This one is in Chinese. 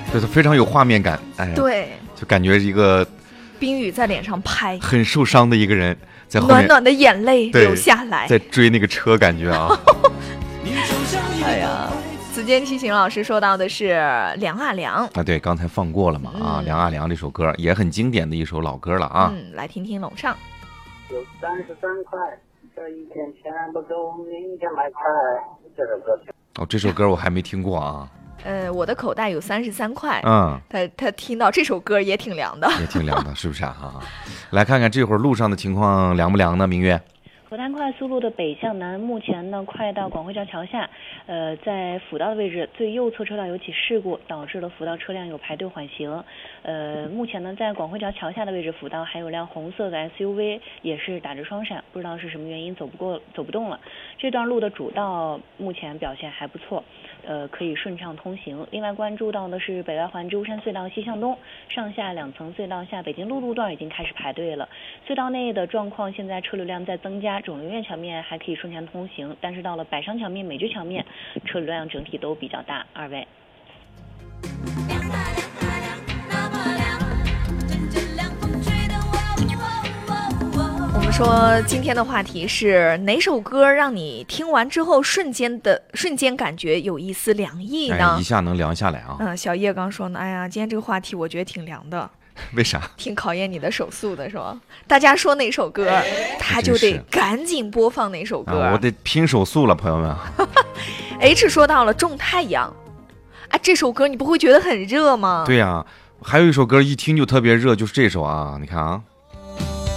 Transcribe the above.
对，它非常有画面感，哎， 对， 就感觉一个冰雨在脸上拍， 很受伤的一个人在后面暖暖的眼泪流下来， 在追那个车，感觉啊。 哎呀，子健提醒老师说到的是梁阿良啊，对，刚才放过了嘛啊，梁阿良这首歌也很经典的一首老歌了啊。 来听听龙上。 有33块，这一天钱不够，明天买菜。这首歌哦，这首歌我还没听过啊。 我的口袋有33块。他听到这首歌也挺凉的， 也挺凉的，是不是啊？来看看这会儿路上的情况凉不凉呢？明月。 河滩快速路的北向南，目前呢快到广汇桥桥下，在辅道的位置最右侧车道有起事故，导致了辅道车辆有排队缓行。目前呢在广汇桥桥下的位置，辅道还有辆红色的 SUV 也是打着双闪，不知道是什么原因走不动了。这段路的主道目前表现还不错，可以顺畅通行。另外关注到的是北外环舟山隧道西向东上下2层隧道下北京路路段已经开始排队了，隧道内的状况现在车流量在增加，肿瘤院桥面还可以顺畅通行，但是到了百商桥面、美居桥面车流量整体都比较大。二位。 我们说今天的话题是哪首歌让你听完之后瞬间感觉有一丝凉意呢？ 一下能凉下来啊。 小叶刚说呢，哎呀，今天这个话题我觉得挺凉的。 为啥？ 挺考验你的手速的是吧？大家说哪首歌，他就得赶紧播放哪首歌。 我得拼手速了，朋友们。 H 说到了种太阳，这首歌你不会觉得很热吗？ 对呀，还有一首歌一听就特别热，就是这首啊，你看啊。